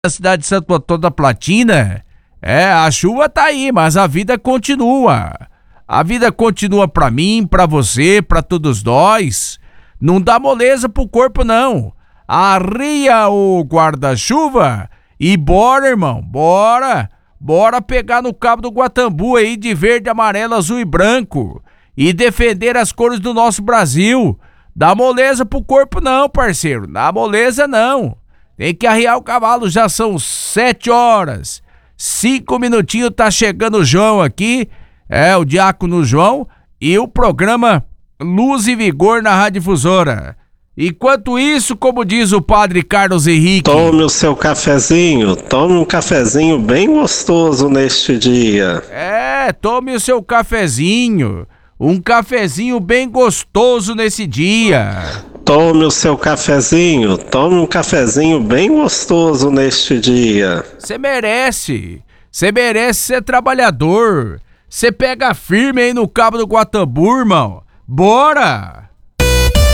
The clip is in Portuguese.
da cidade de Santo Antônio da Platina. A chuva tá aí, mas a vida continua. A vida continua pra mim, pra você, pra todos nós. Não dá moleza pro corpo, não. Arria o guarda-chuva e bora, irmão, bora. Bora pegar no cabo do Guatambu aí de verde, amarelo, azul e branco e defender as cores do nosso Brasil. Dá moleza pro corpo não, parceiro, dá moleza não. Tem que arriar o cavalo, já são 7 horas. 5 minutinhos, tá chegando o João aqui, o Diácono João e o programa Luz e Vigor na Rádio Difusora. Enquanto isso, como diz o padre Carlos Henrique... Tome o seu cafezinho, tome um cafezinho bem gostoso neste dia. Tome o seu cafezinho, um cafezinho bem gostoso nesse dia. Tome o seu cafezinho, tome um cafezinho bem gostoso neste dia. Você merece ser trabalhador. Você pega firme aí no cabo do Guatambu, irmão. Bora!